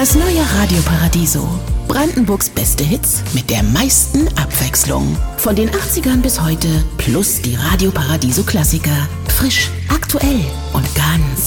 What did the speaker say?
Das neue Radio Paradiso. Brandenburgs beste Hits mit der meisten Abwechslung. Von den 80ern bis heute plus die Radio Paradiso Klassiker. Frisch, aktuell und ganz